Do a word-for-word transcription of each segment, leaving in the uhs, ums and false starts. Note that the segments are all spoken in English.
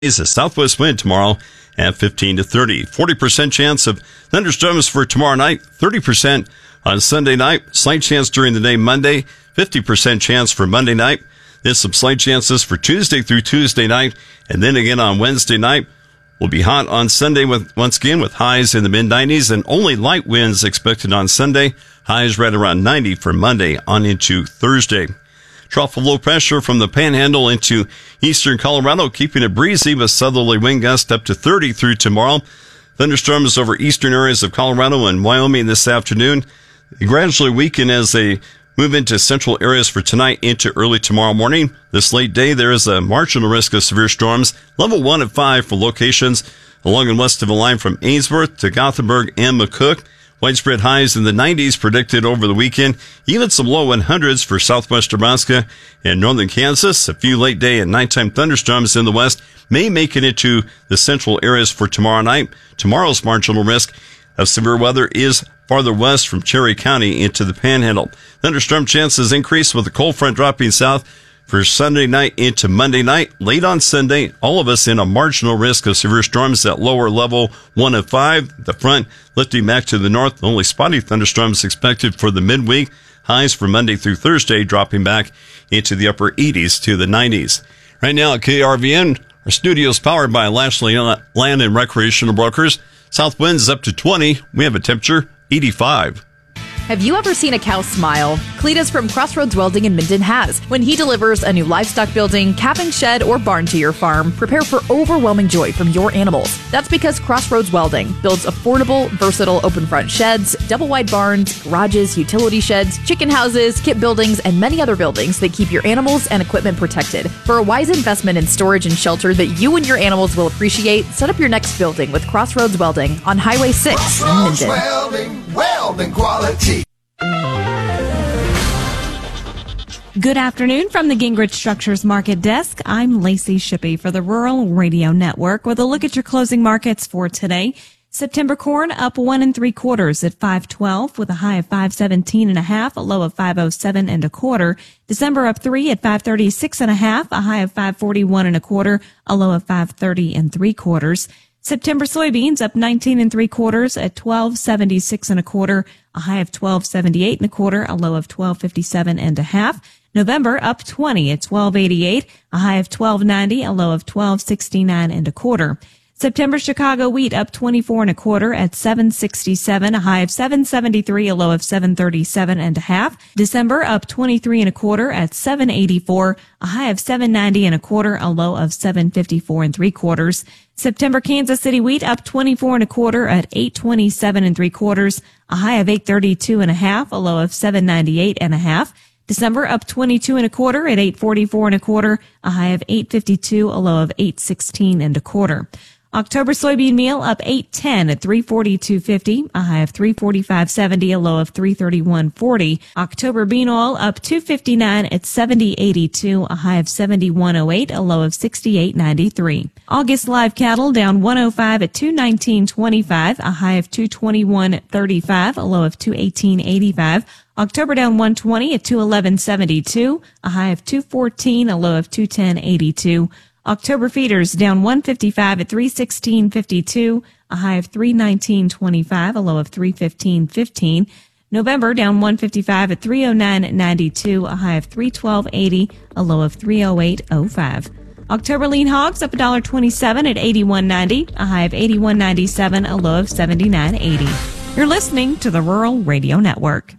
Is a southwest wind tomorrow at fifteen to thirty. forty percent chance of thunderstorms for tomorrow night. thirty percent on Sunday night. Slight chance during the day Monday. fifty percent chance for Monday night. There's some slight chances for Tuesday through Tuesday night. And then again on Wednesday night. Will be hot on Sunday with once again with highs in the mid nineties and only light winds expected on Sunday. Highs right around ninety for Monday on into Thursday. Trough of low pressure from the Panhandle into eastern Colorado, keeping it breezy with southerly wind gusts up to thirty through tomorrow. Thunderstorms over eastern areas of Colorado and Wyoming this afternoon. They gradually weaken as they move into central areas for tonight into early tomorrow morning. This late day, there is a marginal risk of severe storms. Level one at five for locations along and west of the line from Ainsworth to Gothenburg and McCook. Widespread highs in the nineties predicted over the weekend. Even some low hundreds for southwest Nebraska and northern Kansas. A few late day and nighttime thunderstorms in the west may make it into the central areas for tomorrow night. Tomorrow's marginal risk of severe weather is farther west from Cherry County into the Panhandle. Thunderstorm chances increase with the cold front dropping south for Sunday night into Monday night. Late on Sunday, all of us in a marginal risk of severe storms at lower level one of five. The front lifting back to the north. Only spotty thunderstorms expected for the midweek. Highs for Monday through Thursday dropping back into the upper eighties to the nineties. Right now at K R V N, our studio is powered by Lashley Land and Recreational Brokers. South winds up to twenty. We have a temperature eighty-five. Have you ever seen a cow smile? Cletus from Crossroads Welding in Minden has. When he delivers a new livestock building, calving shed, or barn to your farm, prepare for overwhelming joy from your animals. That's because Crossroads Welding builds affordable, versatile open front sheds, double wide barns, garages, utility sheds, chicken houses, kit buildings, and many other buildings that keep your animals and equipment protected. For a wise investment in storage and shelter that you and your animals will appreciate, set up your next building with Crossroads Welding on Highway six Crossroads in Minden. Welding, welding quality. Good afternoon from the Gingrich Structures Market Desk. I'm Lacey Shippey for the Rural Radio Network with a look at your closing markets for today. September corn up one and three quarters at five twelve with a high of five seventeen and a half, a low of five oh seven and a quarter. December up three at five thirty-six and a half, a high of five forty-one and a quarter, a low of five thirty and three quarters. September soybeans up nineteen and three quarters at twelve seventy-six and a quarter, a high of twelve seventy-eight and a quarter, a low of twelve fifty-seven and a half. November up twenty at twelve eighty-eight, a high of twelve ninety, a low of twelve sixty-nine and a quarter. September Chicago wheat up twenty-four and a quarter at seven sixty-seven, a high of seven seventy-three, a low of seven thirty-seven and a half. December up twenty-three and a quarter at seven eighty-four, a high of seven ninety and a quarter, a low of seven fifty-four and three quarters. September Kansas City wheat up twenty-four and a quarter at eight twenty-seven and three quarters, a high of eight thirty-two and a half, a low of seven ninety-eight and a half. December up twenty-two and a quarter at eight forty-four and a quarter, a high of eight fifty-two, a low of eight sixteen and a quarter. October soybean meal up eight ten at three forty-two fifty, a high of three forty-five seventy, a low of three thirty-one forty. October bean oil up two fifty-nine at seventy eighty-two, a high of seventy-one oh eight, a low of sixty-eight ninety-three. August live cattle down one oh five at two nineteen twenty-five, a high of two twenty-one thirty-five, a low of two eighteen eighty-five. October down one twenty at two eleven seventy-two, a high of two fourteen, a low of two ten eighty-two. October feeders down one fifty-five at three sixteen fifty-two, a high of three nineteen twenty-five, a low of three fifteen fifteen. November down one fifty-five at three oh nine ninety-two, a high of three twelve eighty, a low of three oh eight oh five. October lean hogs up one twenty-seven at eighty-one ninety, a high of eighty-one ninety-seven, a low of seventy-nine eighty. You're listening to the Rural Radio Network.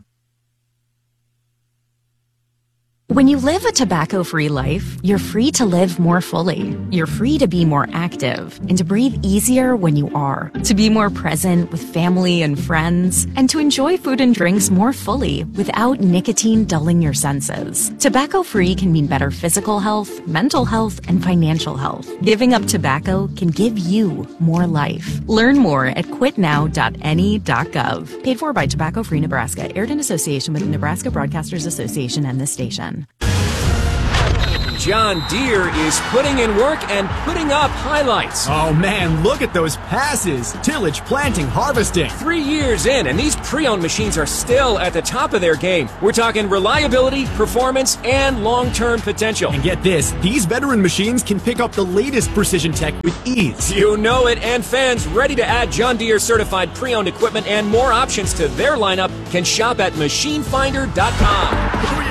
When you live a tobacco-free life, you're free to live more fully. You're free to be more active and to breathe easier when you are, to be more present with family and friends, and to enjoy food and drinks more fully without nicotine dulling your senses. Tobacco-free can mean better physical health, mental health, and financial health. Giving up tobacco can give you more life. Learn more at quit now dot N E dot gov. Paid for by Tobacco Free Nebraska. Aired in association with the Nebraska Broadcasters Association and this station. John Deere is putting in work and putting up highlights. Oh man, look at those passes. Tillage, planting, harvesting. Three years in, and these pre-owned machines are still at the top of their game. We're talking reliability, performance, and long-term potential. And get this, these veteran machines can pick up the latest precision tech with ease. You know it, and fans ready to add John Deere certified pre-owned equipment and more options to their lineup can shop at machine finder dot com.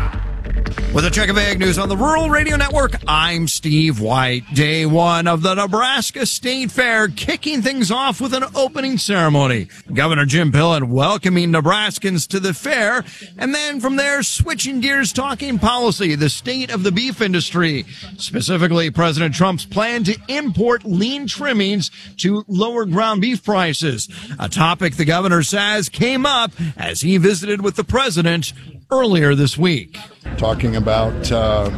With a check of ag news on the Rural Radio Network, I'm Steve White. Day one of the Nebraska State Fair, kicking things off with an opening ceremony. Governor Jim Pillen welcoming Nebraskans to the fair, and then from there, switching gears, talking policy, the state of the beef industry, specifically President Trump's plan to import lean trimmings to lower ground beef prices, a topic the governor says came up as he visited with the president earlier this week. Talking about uh,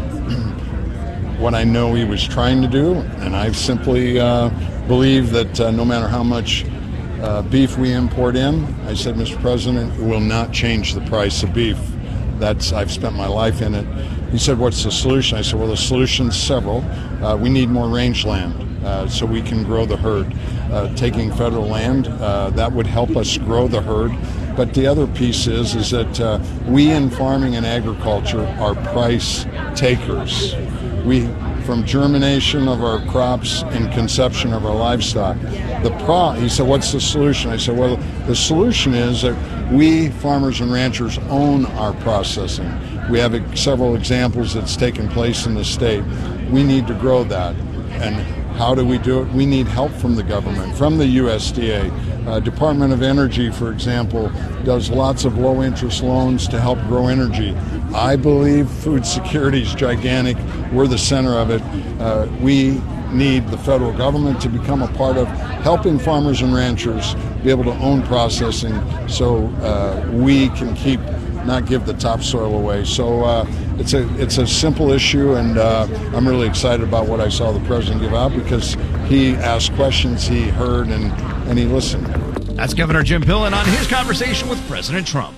what I know he was trying to do, and I simply uh, believe that uh, no matter how much uh, beef we import in, I said, Mister President, it will not change the price of beef. That's I've spent my life in it. He said, what's the solution? I said, well, the solution's several. Uh, we need more rangeland uh, so we can grow the herd. Uh, taking federal land, uh, that would help us grow the herd. But the other piece is, is that uh, we in farming and agriculture are price takers. We, from germination of our crops and conception of our livestock, the pro, he said, what's the solution? I said, well, the solution is that we farmers and ranchers own our processing. We have several examples that's taken place in the state. We need to grow that. And how do we do it? We need help from the government, from the U S D A. Uh, Department of Energy, for example, does lots of low-interest loans to help grow energy. I believe food security is gigantic. We're the center of it. Uh, we need the federal government to become a part of helping farmers and ranchers be able to own processing so uh, we can keep, not give the topsoil away. So uh, it's a it's a simple issue, and uh, I'm really excited about what I saw the president give out because he asked questions, he heard, and, and he listened. That's Governor Jim Pillen on his conversation with President Trump.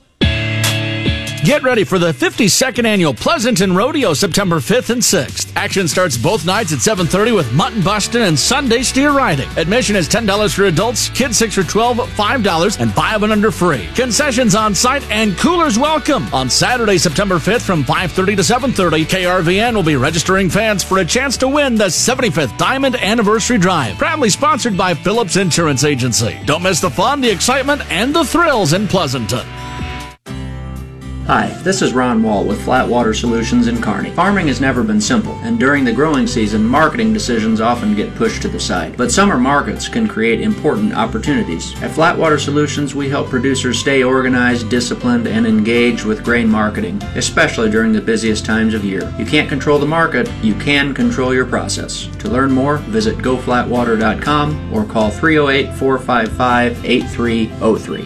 Get ready for the fifty-second Annual Pleasanton Rodeo, September fifth and sixth. Action starts both nights at seven thirty with mutton busting and Sunday steer riding. Admission is ten dollars for adults, kids six or twelve, five dollars, and buy them under free. Concessions on site and coolers welcome. On Saturday, September fifth from five thirty to seven thirty, K R V N will be registering fans for a chance to win the seventy-fifth Diamond Anniversary Drive. Proudly sponsored by Phillips Insurance Agency. Don't miss the fun, the excitement, and the thrills in Pleasanton. Hi, this is Ron Wall with Flat Water Solutions in Kearney. Farming has never been simple, and during the growing season, marketing decisions often get pushed to the side. But summer markets can create important opportunities. At Flat Water Solutions, we help producers stay organized, disciplined, and engaged with grain marketing, especially during the busiest times of year. You can't control the market, you can control your process. To learn more, visit go flat water dot com or call three oh eight, four five five, eight three oh three.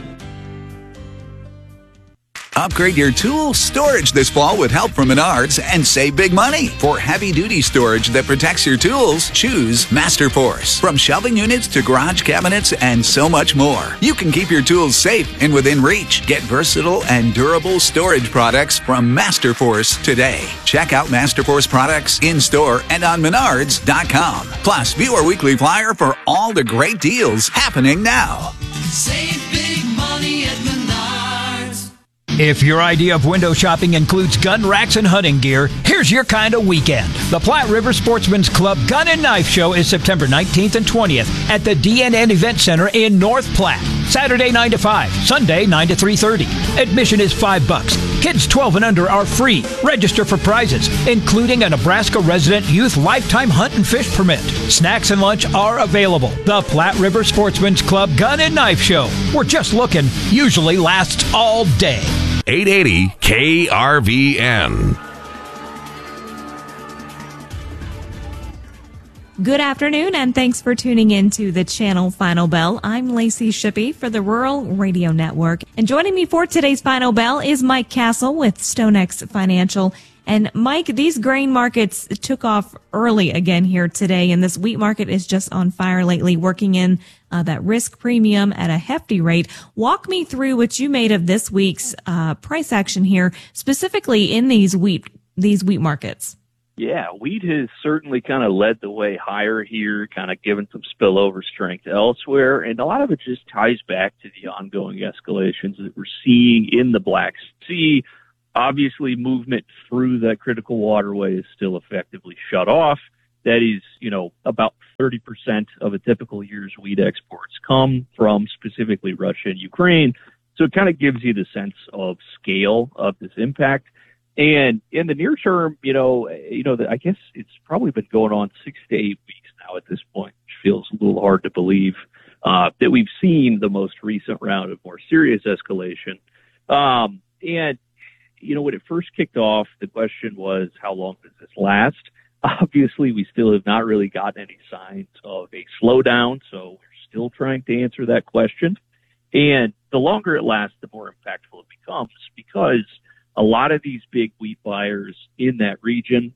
Upgrade your tool storage this fall with help from Menards and save big money. For heavy-duty storage that protects your tools, choose MasterForce. From shelving units to garage cabinets and so much more, you can keep your tools safe and within reach. Get versatile and durable storage products from MasterForce today. Check out MasterForce products in-store and on Menards dot com. Plus, view our weekly flyer for all the great deals happening now. Save big money at Menards. If your idea of window shopping includes gun racks and hunting gear, here's your kind of weekend. The Platte River Sportsman's Club Gun and Knife Show is September nineteenth and twentieth at the D N N Event Center in North Platte. Saturday nine to five, Sunday nine to three thirty. Admission is five bucks. Kids twelve and under are free. Register for prizes, including a Nebraska resident youth lifetime hunt and fish permit. Snacks and lunch are available. The Platte River Sportsman's Club Gun and Knife Show. We're just looking. Usually lasts all day. eight eighty K R V N. Good afternoon, and thanks for tuning in to the Channel Final Bell. I'm Lacey Shippey for the Rural Radio Network. And joining me for today's Final Bell is Mike Castle with StoneX Financial. And Mike, these grain markets took off early again here today, and this wheat market is just on fire lately, working in uh, that risk premium at a hefty rate. Walk me through what you made of this week's uh, price action here, specifically in these wheat these wheat markets. Yeah, wheat has certainly kind of led the way higher here, kind of given some spillover strength elsewhere. And a lot of it just ties back to the ongoing escalations that we're seeing in the Black Sea. Obviously, movement through that critical waterway is still effectively shut off. That is, you know, about thirty percent of a typical year's wheat exports come from specifically Russia and Ukraine. So it kind of gives you the sense of scale of this impact. And in the near term, you know, you know, I guess it's probably been going on six to eight weeks now at this point, which feels a little hard to believe, uh, that we've seen the most recent round of more serious escalation. Um, and, you know, when it first kicked off, the question was, how long does this last? Obviously, we still have not really gotten any signs of a slowdown, so we're still trying to answer that question. And the longer it lasts, the more impactful it becomes, because a lot of these big wheat buyers in that region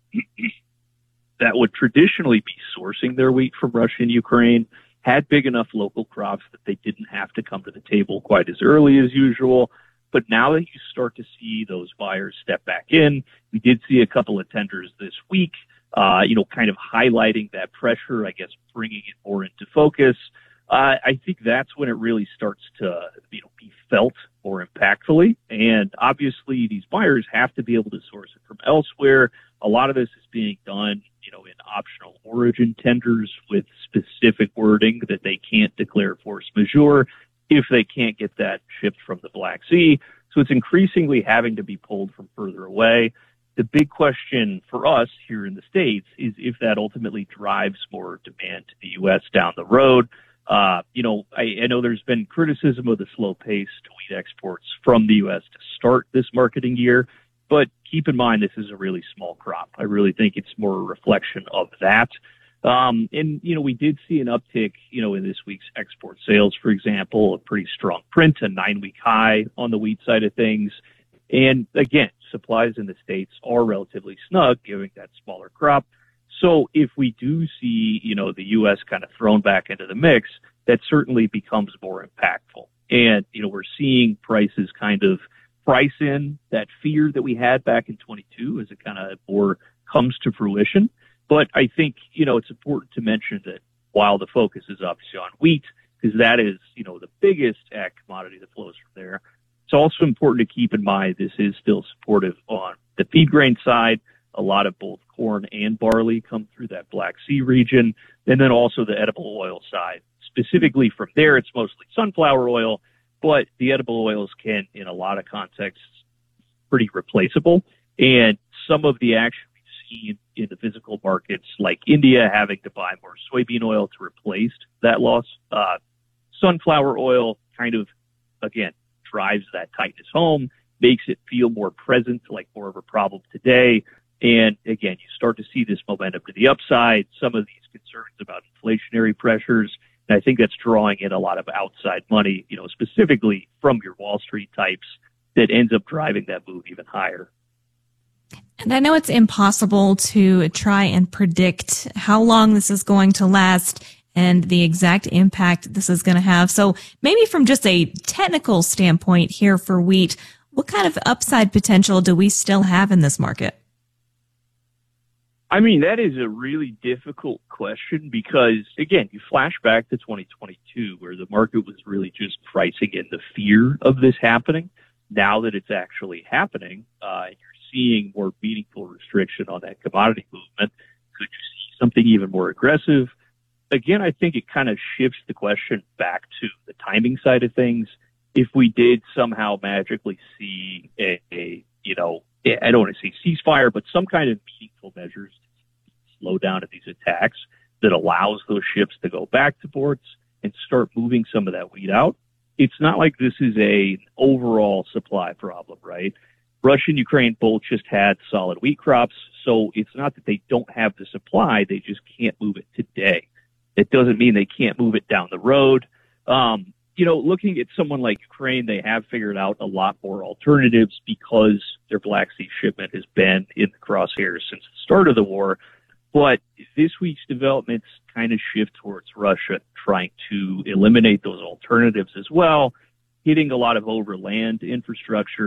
that would traditionally be sourcing their wheat from Russia and Ukraine had big enough local crops that they didn't have to come to the table quite as early as usual. But now that you start to see those buyers step back in, we did see a couple of tenders this week, uh, you know, kind of highlighting that pressure, I guess, bringing it more into focus. Uh, I think that's when it really starts to, you know, be felt more impactfully. And obviously these buyers have to be able to source it from elsewhere. A lot of this is being done, you know, in optional origin tenders with specific wording that they can't declare force majeure if they can't get that shipped from the Black Sea. So it's increasingly having to be pulled from further away. The big question for us here in the States is if that ultimately drives more demand to the U S down the road. Uh, you know, I, I know there's been criticism of the slow pace to wheat exports from the U S to start this marketing year, but keep in mind this is a really small crop. I really think it's more a reflection of that. Um, and, you know, we did see an uptick, you know, in this week's export sales, for example, a pretty strong print, a nine-week high on the wheat side of things. And again, supplies in the States are relatively snug, given that smaller crop. So if we do see, you know, the U S kind of thrown back into the mix, that certainly becomes more impactful. And, you know, we're seeing prices kind of price in that fear that we had back in twenty-two as it kind of more comes to fruition. But I think, you know, it's important to mention that while the focus is obviously on wheat, because that is, you know, the biggest ag commodity that flows from there, it's also important to keep in mind this is still supportive on the feed grain side. A lot of both corn and barley come through that Black Sea region. And then also the edible oil side. Specifically from there, it's mostly sunflower oil, but the edible oils can, in a lot of contexts, pretty replaceable. And some of the action we've seen in the physical markets, like India having to buy more soybean oil to replace that loss, uh, sunflower oil kind of, again, drives that tightness home, makes it feel more present, like more of a problem today. And again, you start to see this momentum to the upside, some of these concerns about inflationary pressures. And I think that's drawing in a lot of outside money, you know, specifically from your Wall Street types that ends up driving that move even higher. And I know it's impossible to try and predict how long this is going to last and the exact impact this is going to have. So maybe from just a technical standpoint here for wheat, what kind of upside potential do we still have in this market? I mean, that is a really difficult question because, again, you flash back to twenty twenty-two where the market was really just pricing in the fear of this happening. Now that it's actually happening, uh, and you're seeing more meaningful restriction on that commodity movement, could you see something even more aggressive? Again, I think it kind of shifts the question back to the timing side of things. If we did somehow magically see a, a you know, I don't want to say ceasefire, but some kind of meaningful measures to slow down at these attacks that allows those ships to go back to ports and start moving some of that wheat out. It's not like this is a overall supply problem, right? Russia and Ukraine both just had solid wheat crops, so it's not that they don't have the supply, they just can't move it today. It doesn't mean they can't move it down the road. Um, you know, looking at someone like Ukraine, they have figured out a lot more alternatives because their Black Sea shipment has been in the crosshairs since the start of the war. But this week's developments kind of shift towards Russia trying to eliminate those alternatives as well, hitting a lot of overland infrastructure.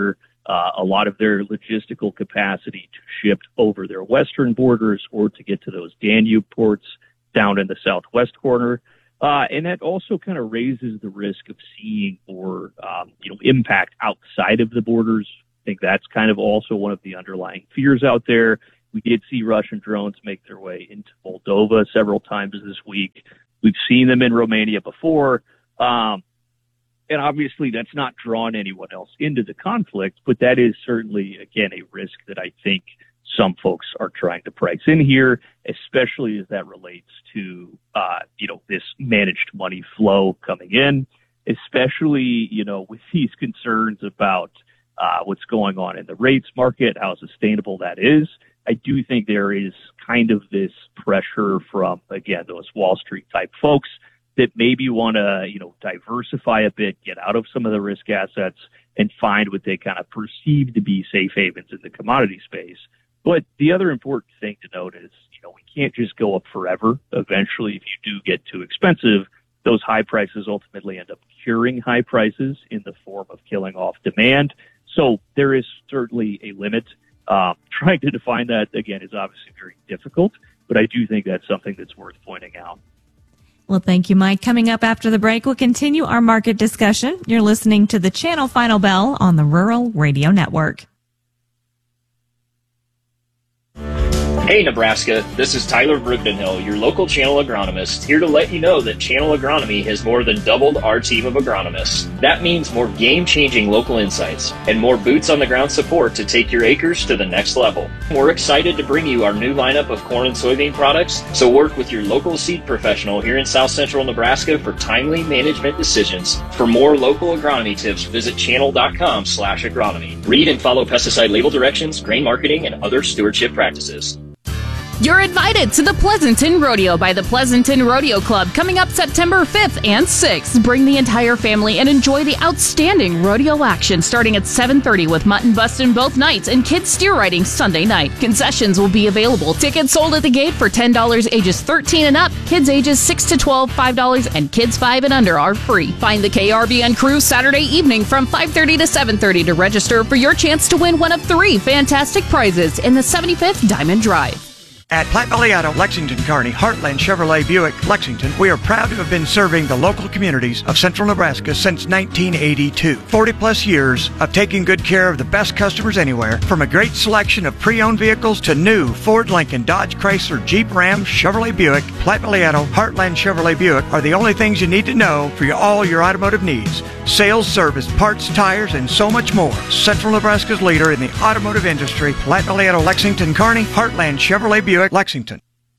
uh, a lot of their logistical capacity to ship over their western borders or to get to those Danube ports down in the southwest corner. Uh, and that also kind of raises the risk of seeing more, um, you know, impact outside of the borders. I think that's kind of also one of the underlying fears out there. We did see Russian drones make their way into Moldova several times this week. We've seen them in Romania before. Um, and obviously that's not drawn anyone else into the conflict, but that is certainly, again, a risk that I think some folks are trying to price in here, especially as that relates to, uh, you know, this managed money flow coming in, especially, you know, with these concerns about uh, what's going on in the rates market, how sustainable that is. I do think there is kind of this pressure from, again, those Wall Street type folks that maybe want to, you know, diversify a bit, get out of some of the risk assets and find what they kind of perceive to be safe havens in the commodity space. But the other important thing to note is, you know, we can't just go up forever. Eventually, if you do get too expensive, those high prices ultimately end up curing high prices in the form of killing off demand. So there is certainly a limit. Um, trying to define that, again, is obviously very difficult, but I do think that's something that's worth pointing out. Well, thank you, Mike. Coming up after the break, we'll continue our market discussion. You're listening to the Channel Final Bell on the Rural Radio Network. Hey Nebraska, this is Tyler Brugdenhill, your local Channel agronomist, here to let you know that Channel Agronomy has more than doubled our team of agronomists. That means more game-changing local insights and more boots-on-the-ground support to take your acres to the next level. We're excited to bring you our new lineup of corn and soybean products, so work with your local seed professional here in South Central Nebraska for timely management decisions. For more local agronomy tips, visit channel.com slash agronomy. Read and follow pesticide label directions, grain marketing, and other stewardship practices. You're invited to the Pleasanton Rodeo by the Pleasanton Rodeo Club coming up September fifth and sixth. Bring the entire family and enjoy the outstanding rodeo action starting at seven thirty with mutton busting both nights and kids steer riding Sunday night. Concessions will be available. Tickets sold at the gate for ten dollars ages thirteen and up. Kids ages six to twelve, five dollars, and kids five and under are free. Find the K R V N crew Saturday evening from five thirty to seven thirty to register for your chance to win one of three fantastic prizes in the seventy-fifth Diamond Drive. At Platte Valley Auto, Lexington, Kearney, Heartland Chevrolet Buick, Lexington, we are proud to have been serving the local communities of central Nebraska since nineteen eighty-two. forty plus years of taking good care of the best customers anywhere, from a great selection of pre-owned vehicles to new Ford, Lincoln, Dodge, Chrysler, Jeep, Ram, Chevrolet Buick. Platte Valley Auto, Heartland Chevrolet Buick are the only things you need to know for your, all your automotive needs. Sales, service, parts, tires, and so much more. Central Nebraska's leader in the automotive industry, Platte Valley Auto, Lexington, Kearney, Heartland Chevrolet Buick, Lexington.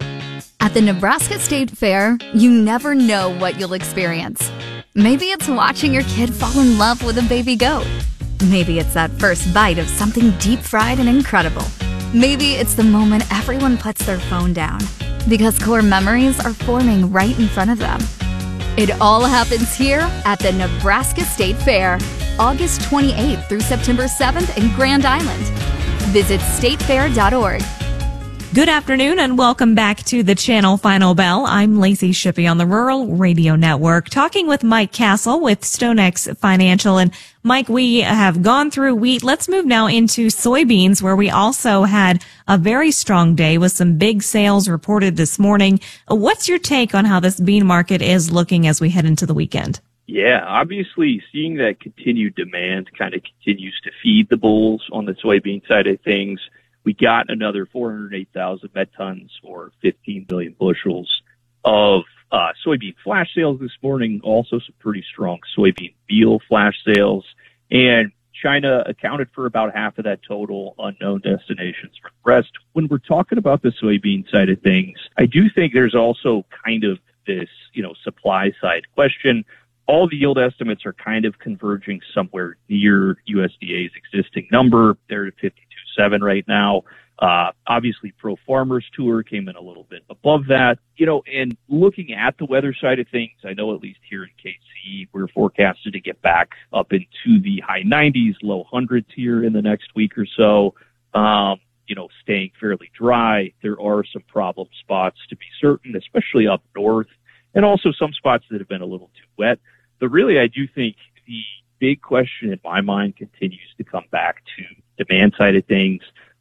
At the Nebraska State Fair, you never know what you'll experience. Maybe it's watching your kid fall in love with a baby goat. Maybe it's that first bite of something deep fried and incredible. Maybe it's the moment everyone puts their phone down because core memories are forming right in front of them. It all happens here at the Nebraska State Fair, August twenty-eighth through September seventh in Grand Island. Visit state fair dot org. Good afternoon and welcome back to the Channel Final Bell. I'm Lacey Shippey on the Rural Radio Network, talking with Mike Castle with StoneX Financial. And Mike, we have gone through wheat. Let's move now into soybeans, where we also had a very strong day with some big sales reported this morning. What's your take on how this bean market is looking as we head into the weekend? Yeah, obviously seeing that continued demand kind of continues to feed the bulls on the soybean side of things. We got another four hundred eight thousand met tons or fifteen million bushels of uh, soybean flash sales this morning. Also some pretty strong soybean meal flash sales. And China accounted for about half of that total, unknown destinations for the rest. When we're talking about the soybean side of things, I do think there's also kind of this, you know, supply side question. All the yield estimates are kind of converging somewhere near U S D A's existing number. They're at fifty-two point seven right now. Uh, obviously, Pro Farmers Tour came in a little bit above that. You know, and looking at the weather side of things, I know at least here in K C, we're forecasted to get back up into the high nineties, low hundreds here in the next week or so. Um, you know, staying fairly dry. There are some problem spots to be certain, especially up north, and also some spots that have been a little too wet. But really, I do think the big question in my mind continues to come back to demand side of things.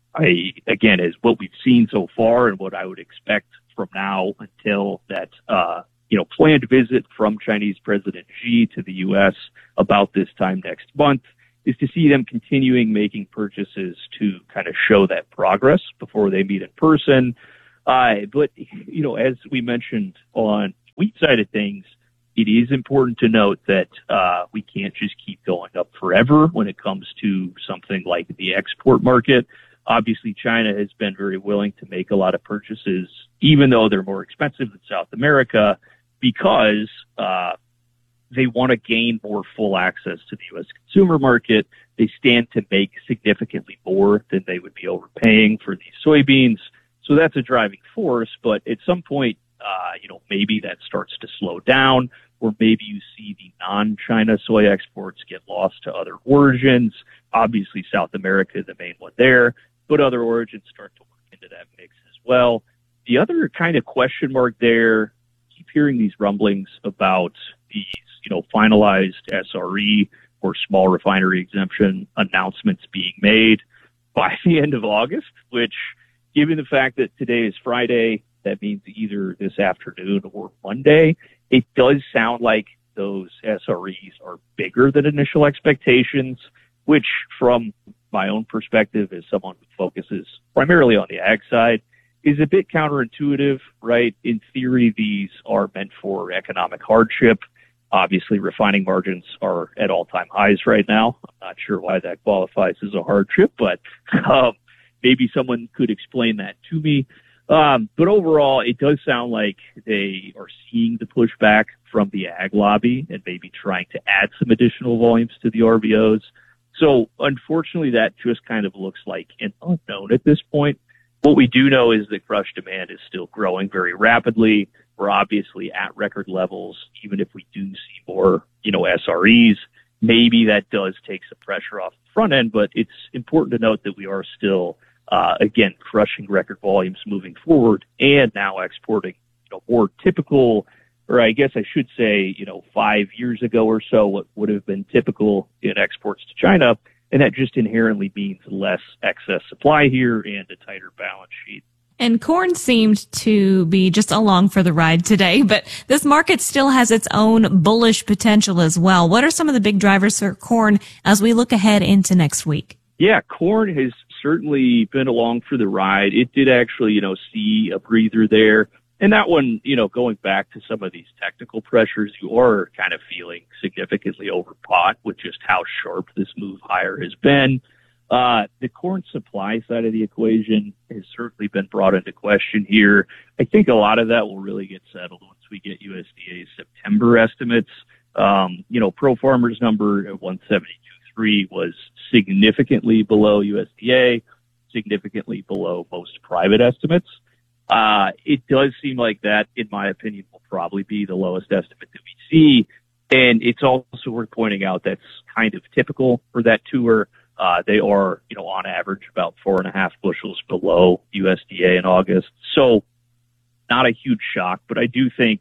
I, again, as what we've seen so far and what I would expect from now until that, uh, you know, planned visit from Chinese President Xi to the U S about this time next month is to see them continuing making purchases to kind of show that progress before they meet in person. Uh, but, you know, as we mentioned on wheat side of things, it is important to note that uh, we can't just keep going up forever when it comes to something like the export market. Obviously, China has been very willing to make a lot of purchases, even though they're more expensive than South America, because uh, they want to gain more full access to the U S consumer market. They stand to make significantly more than they would be overpaying for these soybeans. So that's a driving force. But at some point, uh, you know, maybe that starts to slow down, or maybe you see the non-China soy exports get lost to other origins. Obviously, South America is the main one there, but other origins start to work into that mix as well. The other kind of question mark there, keep hearing these rumblings about these, you know, finalized S R E or small refinery exemption announcements being made by the end of August, which, given the fact that today is Friday, that means either this afternoon or Monday, it does sound like those S R Es are bigger than initial expectations, which from my own perspective as someone who focuses primarily on the ag side is a bit counterintuitive, right? In theory, these are meant for economic hardship. Obviously, refining margins are at all-time highs right now. I'm not sure why that qualifies as a hardship, but um, maybe someone could explain that to me. Um, but overall, it does sound like they are seeing the pushback from the ag lobby and maybe trying to add some additional volumes to the R V Os. So unfortunately, that just kind of looks like an unknown at this point. What we do know is that crush demand is still growing very rapidly. We're obviously at record levels, even if we do see more, you know, S R Es. Maybe that does take some pressure off the front end, but it's important to note that we are still Uh, again, crushing record volumes moving forward and now exporting, you know, more typical, or I guess I should say, you know, five years ago or so, what would have been typical in exports to China. And that just inherently means less excess supply here and a tighter balance sheet. And corn seemed to be just along for the ride today, but this market still has its own bullish potential as well. What are some of the big drivers for corn as we look ahead into next week? Yeah, corn has certainly been along for the ride. It did actually, you know, see a breather there. And that one, you know, going back to some of these technical pressures, you are kind of feeling significantly overbought with just how sharp this move higher has been. Uh, the corn supply side of the equation has certainly been brought into question here. I think a lot of that will really get settled once we get U S D A's September estimates. Um, you know, Pro Farmer's number at one seventy-two point three was significantly below U S D A, significantly below most private estimates. Uh, it does seem like that, in my opinion, will probably be the lowest estimate that we see. And it's also worth pointing out that's kind of typical for that tour. Uh, they are, you know, on average about four and a half bushels below U S D A in August. So not a huge shock, but I do think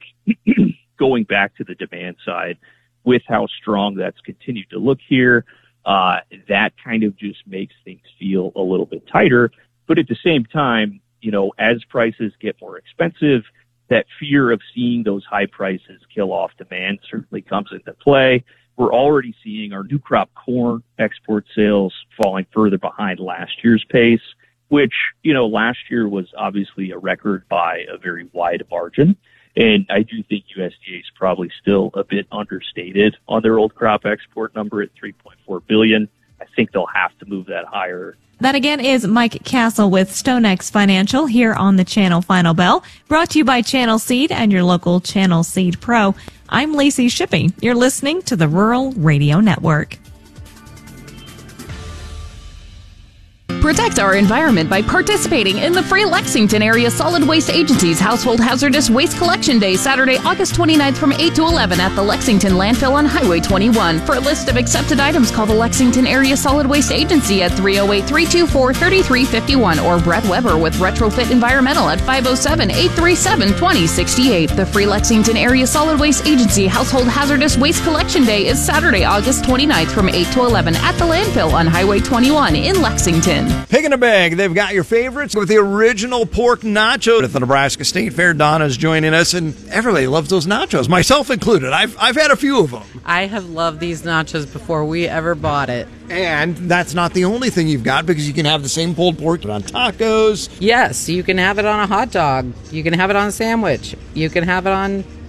going back to the demand side, with how strong that's continued to look here, uh, that kind of just makes things feel a little bit tighter. But at the same time, you know, as prices get more expensive, that fear of seeing those high prices kill off demand certainly comes into play. We're already seeing our new crop corn export sales falling further behind last year's pace, which, you know, last year was obviously a record by a very wide margin. And I do think U S D A is probably still a bit understated on their old crop export number at three point four billion dollars. I think they'll have to move that higher. That again is Mike Castle with StoneX Financial here on the Channel Final Bell, brought to you by Channel Seed and your local Channel Seed Pro. I'm Lacey Shippey. You're listening to the Rural Radio Network. Protect our environment by participating in the free Lexington Area Solid Waste Agency's Household Hazardous Waste Collection Day, Saturday, August twenty-ninth from eight to eleven at the Lexington Landfill on Highway twenty-one. For a list of accepted items, call the Lexington Area Solid Waste Agency at three oh eight, three two four, three three five one or Brett Weber with Retrofit Environmental at five oh seven, eight three seven, two oh six eight. The free Lexington Area Solid Waste Agency Household Hazardous Waste Collection Day is Saturday, August twenty-ninth from eight to eleven at the Landfill on Highway twenty-one in Lexington. Pick in a bag. They've got your favorites with the original pork nachos at the Nebraska State Fair. Donna's joining us, and everybody loves those nachos, myself included. I've I've had a few of them. I have loved these nachos before we ever bought it. And that's not the only thing you've got, because you can have the same pulled pork on tacos. Yes, you can have it on a hot dog. You can have it on a sandwich. You can have it on